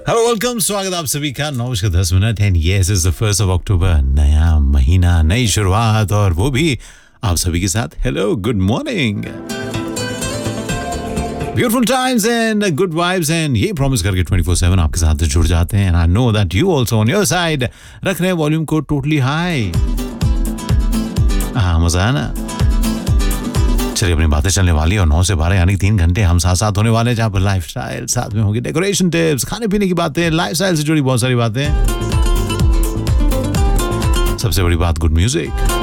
Hello welcome, स्वागत आप सभी का 9:10 and yes is the 1st of October, नया महीना, नई शुरुआत और वो भी आप सभी के साथ। Hello, good morning, beautiful times and good vibes and ये प्रॉमिस करके 24/7 आपके साथ जुड़ जाते हैं and I know that you also on your side रख रहे हैं वॉल्यूम को टोटली हाई। मजा है ना। चलिए, अपनी बातें चलने वाली और 9 से 12 यानी 3 घंटे हम साथ साथ होने वाले हैं, जहाँ पर लाइफस्टाइल साथ में होगी, डेकोरेशन टिप्स, खाने पीने की बातें, लाइफस्टाइल से जुड़ी बहुत सारी बातें, सबसे बड़ी बात गुड म्यूजिक।